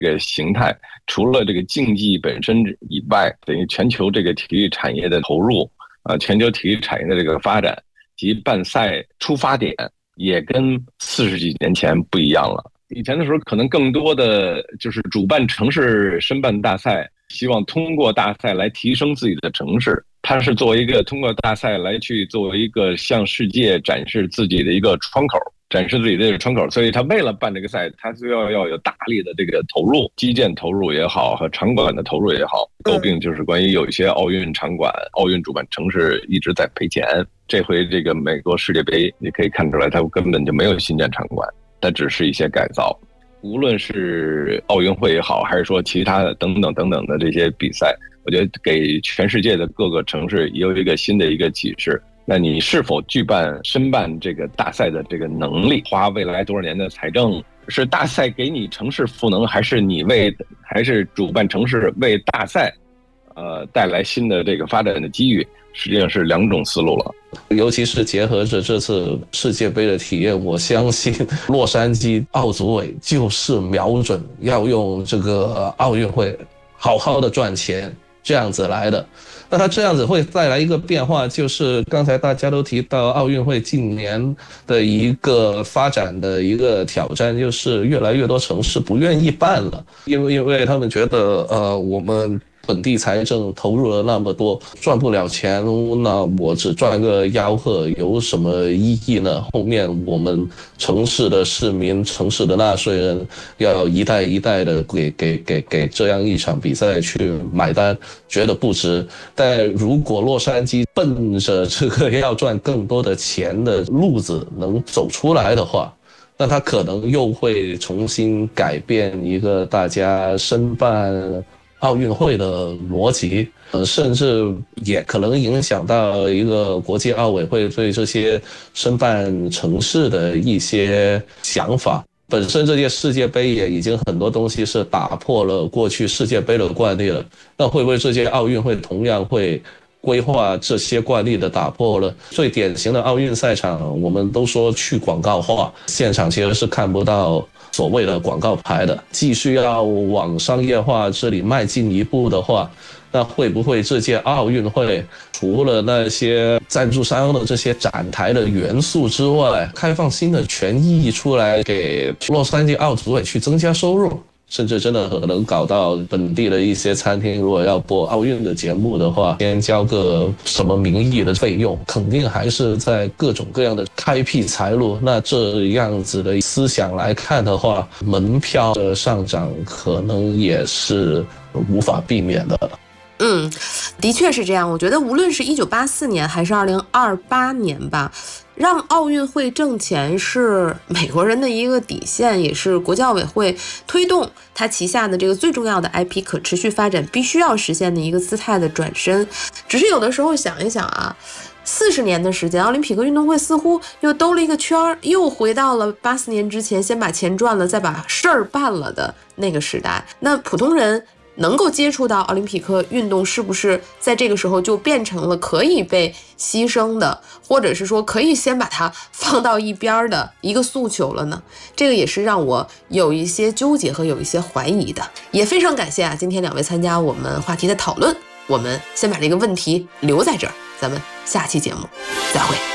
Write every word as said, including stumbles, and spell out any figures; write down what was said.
个形态，除了这个竞技本身以外，等于全球这个体育产业的投入啊、呃，全球体育产业的这个发展及办赛出发点也跟四十几年前不一样了。以前的时候，可能更多的就是主办城市申办大赛，希望通过大赛来提升自己的城市。它是作为一个通过大赛来去作为一个向世界展示自己的一个窗口，展示自己的这个窗口。所以他为了办这个赛，他就要要有大力的这个投入，基建投入也好，和场馆的投入也好。诟病就是关于有一些奥运场馆、奥运主办城市一直在赔钱。这回这个美国世界杯，你可以看出来，它根本就没有新建场馆。它只是一些改造，无论是奥运会也好，还是说其他的等等等等的这些比赛，我觉得给全世界的各个城市也有一个新的一个启示。那你是否举办申办这个大赛的这个能力，花未来多少年的财政，是大赛给你城市赋能，还是你为还是主办城市为大赛呃带来新的这个发展的机遇，实际上是两种思路了。 尤其是结合着这次世界杯的体验，我相信洛杉矶奥组委就是瞄准要用这个奥运会好好的赚钱这样子来的。那它这样子会带来一个变化，就是刚才大家都提到奥运会近年的一个发展的一个挑战，就是越来越多城市不愿意办了，因为因为他们觉得呃我们本地财政投入了那么多，赚不了钱，那我只赚个吆喝有什么意义呢？后面我们城市的市民、城市的纳税人要一代一代的给给给给这样一场比赛去买单，觉得不值。但如果洛杉矶奔着这个要赚更多的钱的路子能走出来的话，那他可能又会重新改变一个大家申办奥运会的逻辑，呃，甚至也可能影响到一个国际奥委会对这些申办城市的一些想法。本身这届世界杯也已经很多东西是打破了过去世界杯的惯例了，那会不会这届奥运会同样会规划这些惯例的打破了？最典型的奥运赛场，我们都说去广告化，现场其实是看不到所谓的广告牌的。继续要往商业化这里迈进一步的话，那会不会这届奥运会除了那些赞助商的这些展台的元素之外，开放新的权益出来给洛杉矶奥组委去增加收入？甚至真的可能搞到本地的一些餐厅，如果要播奥运的节目的话，先交个什么名义的费用，肯定还是在各种各样的开辟财路。那这样子的思想来看的话，门票的上涨可能也是无法避免的。 嗯，的确是这样。我觉得无论是一九八四年还是二零二八年吧，让奥运会挣钱是美国人的一个底线，也是国际奥委会推动它旗下的这个最重要的 I P 可持续发展必须要实现的一个姿态的转身。只是有的时候想一想啊，四十年的时间，奥林匹克运动会似乎又兜了一个圈，又回到了八四年之前，先把钱赚了，再把事儿办了的那个时代。那普通人能够接触到奥林匹克运动，是不是在这个时候就变成了可以被牺牲的，或者是说可以先把它放到一边的一个诉求了呢？这个也是让我有一些纠结和有一些怀疑的。也非常感谢啊，今天两位参加我们话题的讨论。我们先把这个问题留在这儿，咱们下期节目再会。